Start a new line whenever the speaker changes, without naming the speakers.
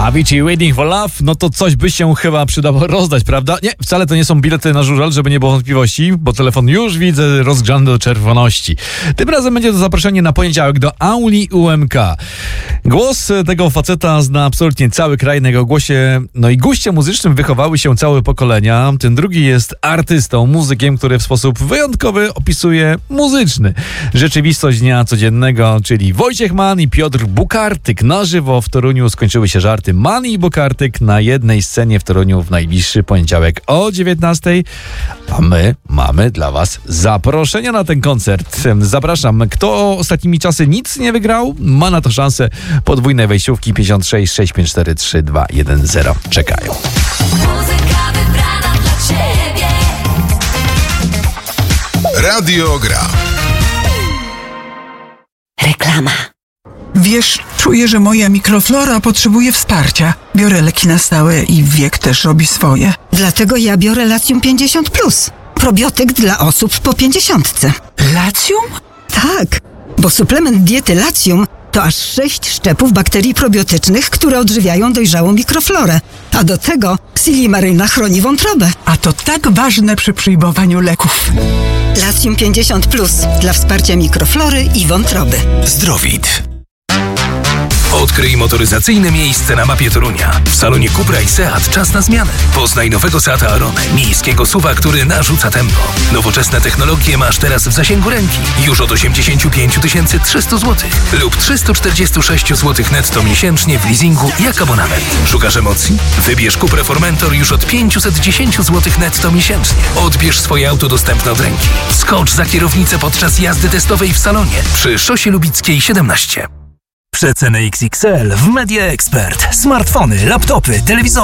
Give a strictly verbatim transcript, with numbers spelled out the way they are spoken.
Avicii Waiting for Love, no to coś by się chyba przydało rozdać, prawda? Nie, wcale to nie są bilety na żużel, żeby nie było wątpliwości, bo telefon już widzę rozgrzany do czerwoności. Tym razem będzie to zaproszenie na poniedziałek do Auli U M K. Głos tego faceta zna absolutnie cały kraj, na jego głosie, no i guście muzycznym wychowały się całe pokolenia. Ten drugi jest artystą, muzykiem, który w sposób wyjątkowy opisuje muzyczny rzeczywistość dnia codziennego, czyli Wojciech Mann i Piotr Bukartyk. Na żywo w Toruniu skończyły się żarty Mann i Bukartyk na jednej scenie w Toruniu w najbliższy poniedziałek o dziewiętnastej. A my mamy dla was zaproszenia na ten koncert. Zapraszam. Kto ostatnimi czasy nic nie wygrał, ma na to szansę. Podwójne wejściówki pięćdziesiąt sześć sześć pięć cztery trzy dwa jeden zero czekają.
Muzyka wybrana dla ciebie.
Radio Gra.
Reklama.
Wiesz, czuję, że moja mikroflora potrzebuje wsparcia. Biorę leki na stałe i wiek też robi swoje.
Dlatego ja biorę Latium pięćdziesiąt plus. Probiotyk dla osób po pięćdziesiątce.
Latium?
Tak, bo suplement diety Latium to aż sześć szczepów bakterii probiotycznych, które odżywiają dojrzałą mikroflorę. A do tego Xilimaryna chroni wątrobę.
A to tak ważne przy przyjmowaniu leków.
Latium pięćdziesiąt plus dla wsparcia mikroflory i wątroby.
Zdrowit. Odkryj motoryzacyjne miejsce na mapie Torunia. W salonie Cupra i Seat czas na zmianę. Poznaj nowego Seata Aronę, miejskiego S U V-a, który narzuca tempo. Nowoczesne technologie masz teraz w zasięgu ręki. Już od osiemdziesiąt pięć tysięcy trzysta złotych lub trzysta czterdzieści sześć złotych netto miesięcznie w leasingu jak abonament. Szukasz emocji? Wybierz Cuprę Formentor już od pięćset dziesięć złotych netto miesięcznie. Odbierz swoje auto dostępne od ręki. Skocz za kierownicę podczas jazdy testowej w salonie przy Szosie Lubickiej siedemnaście.
Przeceny X X L w Media Expert. Smartfony, laptopy, telewizory.